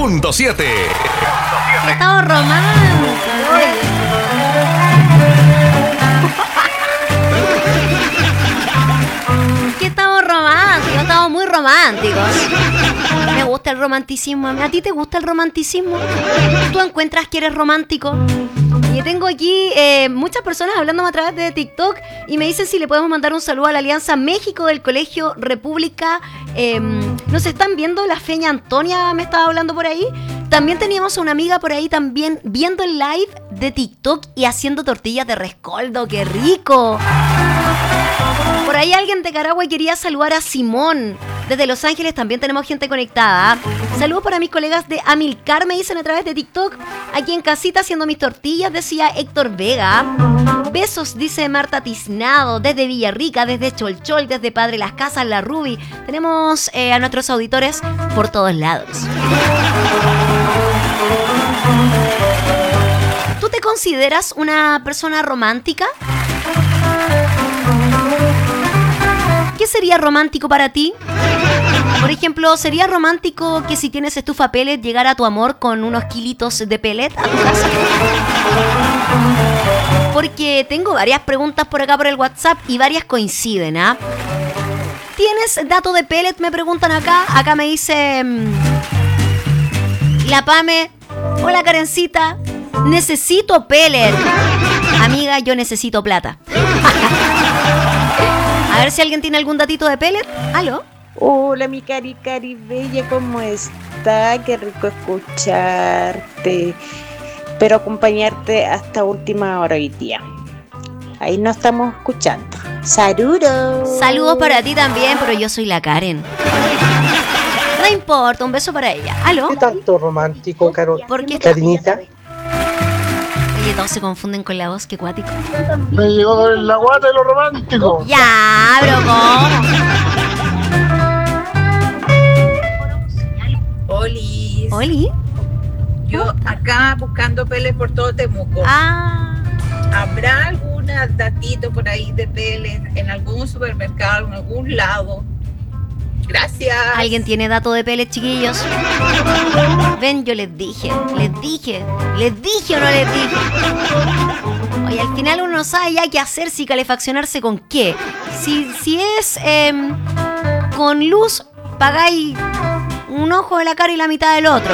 100.7. Estamos románticos. Que estamos románticos, estamos muy románticos. Me gusta el romanticismo. ¿A ti te gusta el romanticismo? ¿Tú encuentras que eres romántico? Y tengo aquí muchas personas hablándome a través de TikTok y me dicen si le podemos mandar un saludo a la Alianza México del Colegio República. Nos están viendo, la Feña Antonia me estaba hablando por ahí. También teníamos a una amiga por ahí también viendo el live de TikTok y haciendo tortillas de rescoldo. ¡Qué rico! Por ahí alguien de Carahue quería saludar a Simón. Desde Los Ángeles también tenemos gente conectada. Saludos para mis colegas de Amilcar, me dicen a través de TikTok. Aquí en casita haciendo mis tortillas, decía Héctor Vega. Besos, dice Marta Tiznado, desde Villarrica, desde Cholchol, desde Padre Las Casas, La Ruby. Tenemos a nuestros auditores por todos lados. ¿Tú te consideras una persona romántica? ¿Qué sería romántico para ti? Por ejemplo, ¿sería romántico que si tienes estufa pellet llegara tu amor con unos kilitos de pellet a tu casa? Porque tengo varias preguntas por acá por el WhatsApp y varias coinciden, ¿ah? ¿Tienes dato de pellet? Me preguntan acá. Acá me dice la Pame. Hola, Karencita. Necesito pellet. Amiga, yo necesito plata. A ver si alguien tiene algún datito de pellet. ¿Aló? Hola, mi cari bella, ¿cómo está? Qué rico escucharte, pero acompañarte hasta última hora hoy día. Ahí nos estamos escuchando. ¡Saludos! Saludos para ti también, pero yo soy la Karen. No importa, un beso para ella. ¿Aló? ¿Qué tanto romántico, Carol? ¿Por qué? Carinita. Oye, todos se confunden con la voz, qué cuático. Me llegó la guata de lo romántico. Ya, bro, ¿cómo? Olis. ¿Oli? Yo acá buscando peles por todo Temuco. Ah. ¿Habrá algún datito por ahí de peles en algún supermercado, en algún lado? Gracias. ¿Alguien tiene dato de peles, chiquillos? Ven, yo les dije o no les dije. Oye, al final uno no sabe ya qué hacer, si calefaccionarse con qué. Si es con luz, pagáis un ojo de la cara y la mitad del otro.